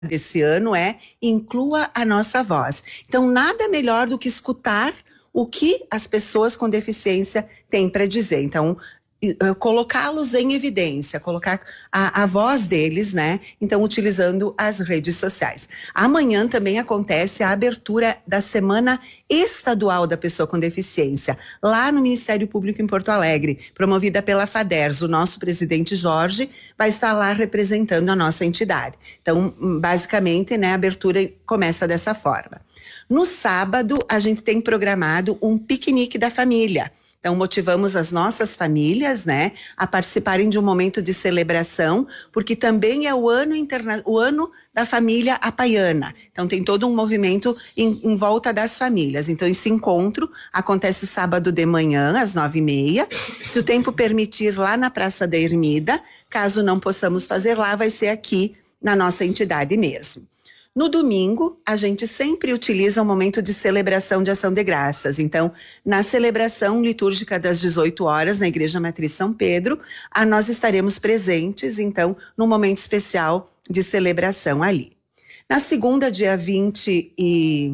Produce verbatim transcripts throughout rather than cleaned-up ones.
desse ano é inclua a nossa voz. Então, nada melhor do que escutar o que as pessoas com deficiência têm para dizer. Então, colocá-los em evidência, colocar a, a voz deles, né? Então, utilizando as redes sociais. Amanhã também acontece a abertura da Semana Estadual da Pessoa com Deficiência, lá no Ministério Público em Porto Alegre, promovida pela FADERS. O nosso presidente Jorge vai estar lá representando a nossa entidade. Então, basicamente, né, a abertura começa dessa forma. No sábado, a gente tem programado um piquenique da família. Então, motivamos as nossas famílias, né, a participarem de um momento de celebração, porque também é o ano, interna- o ano da família apaiana. Então, tem todo um movimento em, em volta das famílias. Então, esse encontro acontece sábado de manhã, às nove e meia. Se o tempo permitir, lá na Praça da Ermida. Caso não possamos fazer lá, vai ser aqui na nossa entidade mesmo. No domingo, a gente sempre utiliza um momento de celebração de ação de graças. Então, na celebração litúrgica das dezoito horas, na Igreja Matriz São Pedro, a nós estaremos presentes, então, num momento especial de celebração ali. Na segunda, dia vinte e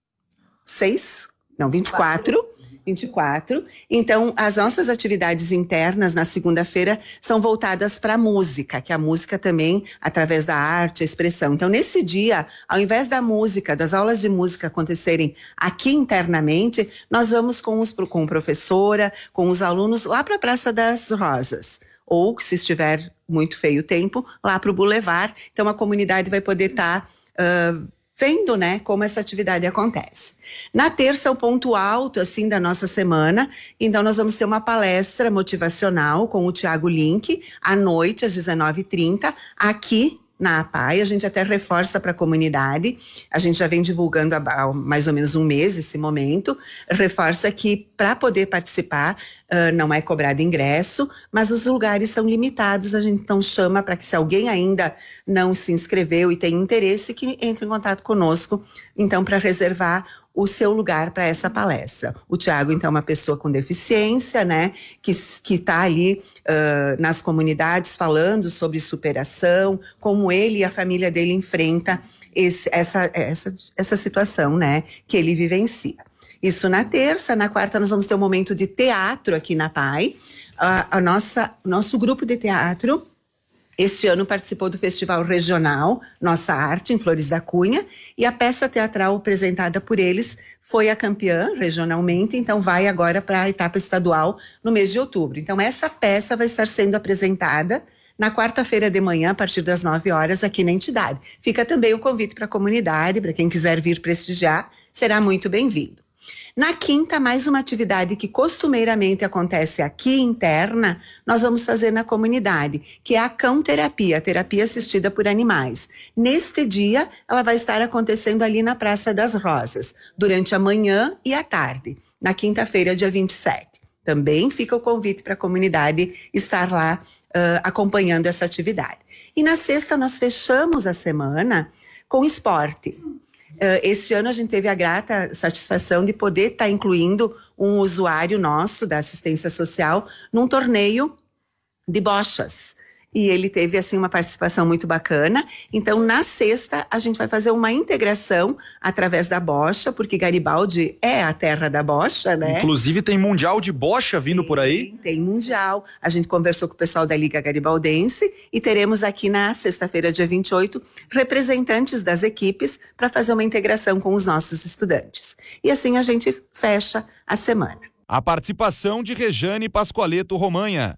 seis, não, vinte e quatro, vinte e quatro. Então, as nossas atividades internas na segunda-feira são voltadas para a música, que a música também, através da arte, a expressão. Então, nesse dia, ao invés da música, das aulas de música acontecerem aqui internamente, nós vamos com, os, com a professora, com os alunos, lá para a Praça das Rosas. Ou, se estiver muito feio o tempo, lá para o Boulevard. Então, a comunidade vai poder estar... Tá, uh, vendo, né, como essa atividade acontece. Na terça, o ponto alto, assim, da nossa semana, então nós vamos ter uma palestra motivacional com o Tiago Link, à noite, às dezenove e trinta, aqui na APAI. A gente até reforça para a comunidade, a gente já vem divulgando há, há mais ou menos um mês esse momento, reforça que para poder participar, uh, não é cobrado ingresso, mas os lugares são limitados, a gente então chama para que, se alguém ainda não se inscreveu e tem interesse, que entre em contato conosco, então, para reservar o seu lugar para essa palestra. O Tiago, então, é uma pessoa com deficiência, né, que que está ali uh, nas comunidades falando sobre superação, como ele e a família dele enfrenta esse, essa, essa, essa situação, né, que ele vivencia. Isso na terça. Na quarta nós vamos ter um momento de teatro aqui na P A I. A, a nossa, nosso grupo de teatro este ano participou do Festival Regional Nossa Arte, em Flores da Cunha, e a peça teatral apresentada por eles foi a campeã regionalmente, então vai agora para a etapa estadual no mês de outubro. Então essa peça vai estar sendo apresentada na quarta-feira de manhã, a partir das nove horas, aqui na entidade. Fica também o convite para a comunidade, para quem quiser vir prestigiar, será muito bem-vindo. Na quinta, mais uma atividade que costumeiramente acontece aqui interna, nós vamos fazer na comunidade, que é a cão-terapia, a terapia assistida por animais. Neste dia, ela vai estar acontecendo ali na Praça das Rosas, durante a manhã e a tarde, na quinta-feira, dia vinte e sete. Também fica o convite para a comunidade estar lá uh, acompanhando essa atividade. E na sexta, nós fechamos a semana com esporte. Uh, este ano a gente teve a grata satisfação de poder estar tá incluindo um usuário nosso da assistência social num torneio de bochas. E ele teve, assim, uma participação muito bacana. Então, na sexta, a gente vai fazer uma integração através da bocha, porque Garibaldi é a terra da bocha, né? Inclusive, tem Mundial de Bocha vindo tem, por aí? Tem, tem Mundial. A gente conversou com o pessoal da Liga Garibaldense e teremos aqui na sexta-feira, dia vinte e oito, representantes das equipes para fazer uma integração com os nossos estudantes. E assim a gente fecha a semana. A participação de Rejane Pascoaleto Romanha.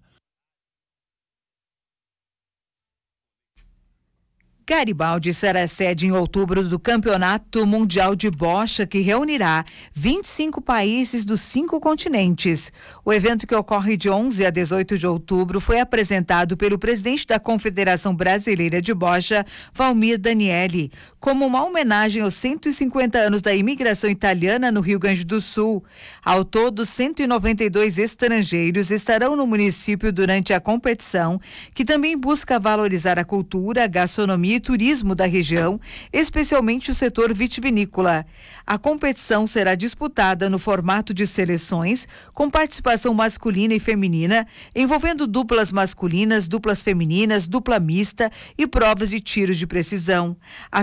Garibaldi será sede em outubro do Campeonato Mundial de Bocha, que reunirá vinte e cinco países dos cinco continentes. O evento, que ocorre de onze a dezoito de outubro, foi apresentado pelo presidente da Confederação Brasileira de Bocha, Valmir Danieli, como uma homenagem aos cento e cinquenta anos da imigração italiana no Rio Grande do Sul. Ao todo, cento e noventa e dois estrangeiros estarão no município durante a competição, que também busca valorizar a cultura, a gastronomia gastronomia e turismo da região, especialmente o setor vitivinícola. A competição será disputada no formato de seleções, com participação masculina e feminina, envolvendo duplas masculinas, duplas femininas, dupla mista e provas de tiro de precisão. A